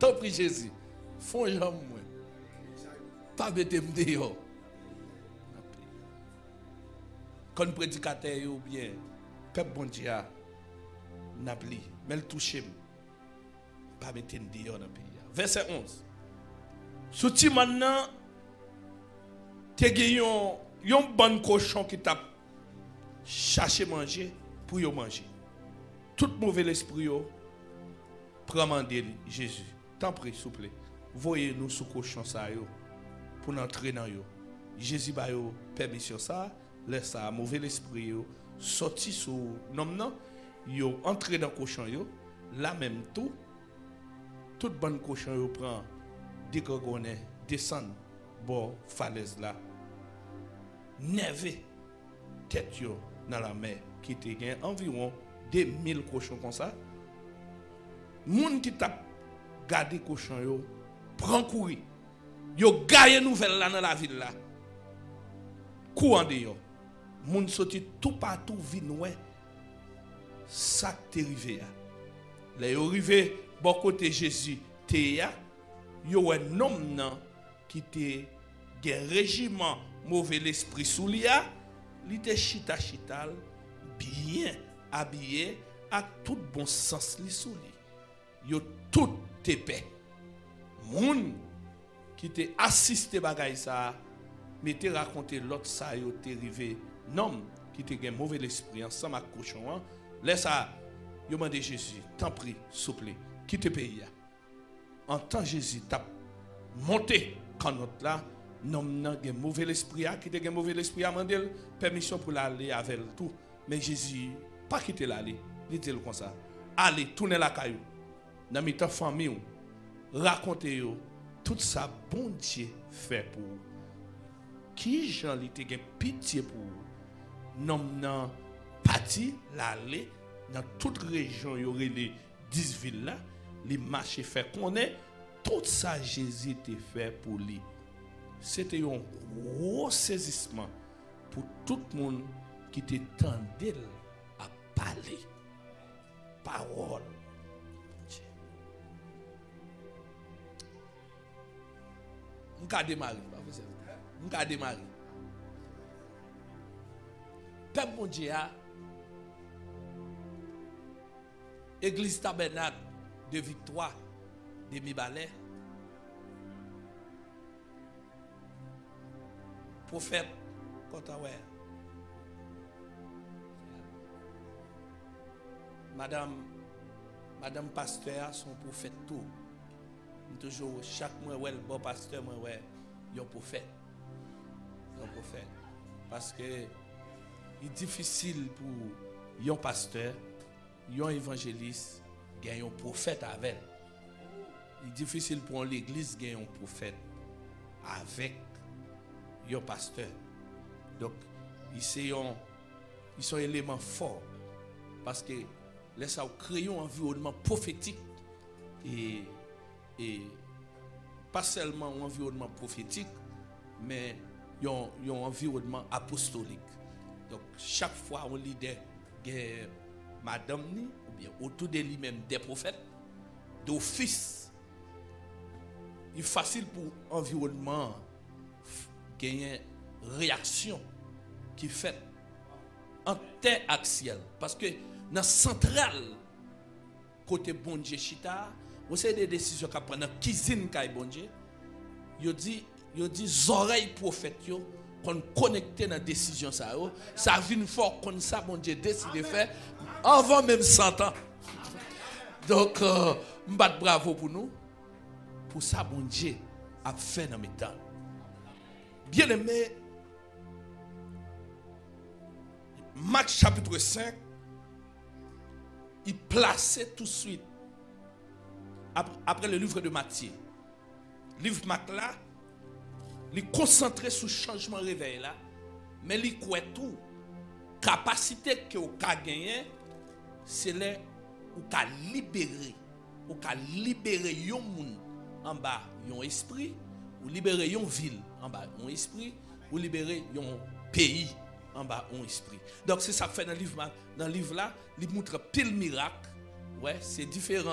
Tant pis Jésus. Font jambe moi. Pas mettre dehors. Quand prédicateur ou bien peuple bon Dieu n'a pli, mais le toucher pas mettre dehors dans le pays. Verset 11. Souti maintenant te gayon yon bon cochon qui t'a cherché manger pour yo manger. Tout mauvais esprit yo prend mandé Jésus. Tant pis s'il vous plaît. Voyez nous sous cochon ça yo pour entrer dans yo. Jésus ba yo permission ça, laisse ça mauvais esprit yo sorti sous nom non, yo entrer dans cochon yo, là même tout bon cochon yo prend dégogonné descend bon falaise là. Neve tête yo dans la mer qui te gain environ 2000 cochons comme ça. Moun qui t'a gardé cochon yo prend courir. Yo gagne nouvelle là dans la ville là. Courant dehors. Moun sorti tout partout vinn ouais. Ça t'est arrivé là. Là yo arrivé bon côté Jésus te ya. Yo un homme nan qui te gen régiment mauvais l'esprit sous lia, li te chita bien habillé à tout bon sens li sous li. Yo tout te paix. Moun qui te assisté bagay ça, mais te raconté l'autre ça yo te rivé nom qui te gen mauvais l'esprit ensemble avec cochon, laisse ça yo mande Jésus, tant prie, s'il vous plaît, qui te paye. En tant Jésus t'a monté quand notre là non nan gen mauvais esprit qui te gen mauvais esprit a mandel permission pour l'aller avec tout, mais Jésus pas quitter l'aller, il dit comme ça, allez tourner la caillou dans mi temps famille raconter yo tout ça bon Dieu fait pour qui Jean li te gen pitié pour non nan parti l'aller dans toute région y aurait les 10 villes là, les marchés fait connaît tout ça Jésus te fait pour lui. C'était un gros saisissement pour tout le monde qui t'entendait à parler. Parole. On va démarrer. On va démarrer. Père mon Dieu, Église Tabernacle de Victoire de Mibalais. Prophète, Madame pasteur, son prophète tout. Toujours chaque mois, le bon pasteur, moi, il y a un prophète. Parce que il est difficile pour un pasteur, un évangéliste, gagner un prophète avec. Il est difficile pour l'église gagner un prophète avec un pasteur. Donc, ils sont éléments forts. Parce que laisse ça créer un environnement prophétique et pas seulement un environnement prophétique, mais un environnement apostolique. Donc, chaque fois on leader madame ni ou bien autour de lui-même des prophètes d'office, il est facile pour l'environnement gagner réaction qui fait interaxial parce que dans la centrale côté bon Dieu chita vous savez des décisions qu'a prendre dans cuisine kay bon Dieu yo dit oreilles prophète yo qu'on connecté dans décision ça vient fort comme ça bon Dieu décide de faire avant même 100 ans. Donc m'bat bravo pour nous pour ça bon Dieu a fait dans mes temps. Bien aimé, Marc chapitre 5, il plaçait tout de suite, après le livre de Matthieu, le livre Marc là, il concentré sur le changement réveil là, mais il croit tout, capacité que vous avez gagné, c'est là où vous avez libéré un monde en bas, un esprit, ou libérer une ville en bas, un esprit, ou libérer un pays en bas, un esprit. Donc c'est ça que fait dans le livre là, il montre pile miracle. Ouais, c'est différent.